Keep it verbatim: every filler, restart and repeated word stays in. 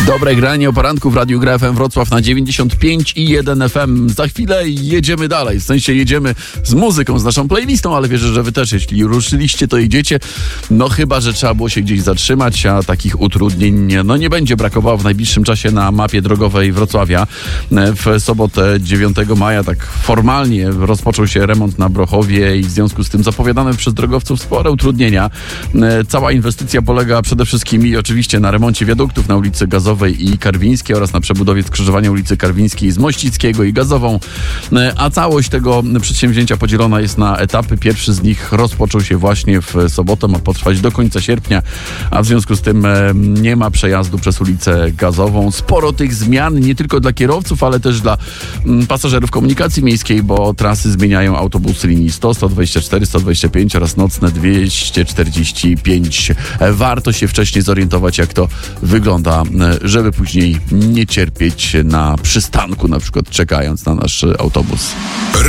Dobre granie o poranku w Radiu Gra F M Wrocław na dziewięćdziesiąt pięć i jeden F M. Za chwilę jedziemy dalej. W sensie jedziemy z muzyką, z naszą playlistą, ale wierzę, że wy też, jeśli ruszyliście, to idziecie. No chyba, że trzeba było się gdzieś zatrzymać, a takich utrudnień no nie będzie brakowało w najbliższym czasie na mapie drogowej Wrocławia. W sobotę dziewiątego maja tak formalnie rozpoczął się remont na Brochowie i w związku z tym zapowiadane przez drogowców spore utrudnienia. Cała inwestycja polega przede wszystkim i oczywiście na remoncie wiaduktów na ulicy Gazowej i Karwińskiej oraz na przebudowie skrzyżowania ulicy Karwińskiej z Mościckiego i Gazową, a całość tego przedsięwzięcia podzielona jest na etapy. Pierwszy z nich rozpoczął się właśnie w sobotę, ma potrwać do końca sierpnia, a w związku z tym nie ma przejazdu przez ulicę Gazową. Sporo tych zmian, nie tylko dla kierowców, ale też dla pasażerów komunikacji miejskiej, bo trasy zmieniają autobusy linii sto, sto dwadzieścia cztery, sto dwadzieścia pięć oraz nocne dwieście czterdzieści pięć. Warto się wcześniej zorientować, jak to wygląda, żeby później nie cierpieć na przystanku, na przykład czekając na nasz autobus.